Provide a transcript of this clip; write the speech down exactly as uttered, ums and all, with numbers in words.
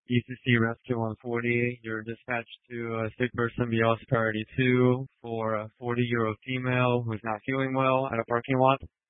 E C C Rescue one forty, you're dispatched to a sick person Bios priority two for a forty-year-old female who's not feeling well at a parking lot.